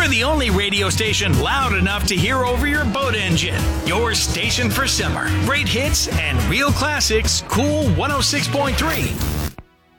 We're the only radio station loud enough to hear over your boat engine. Your station for summer. Great hits and real classics. Cool 106.3.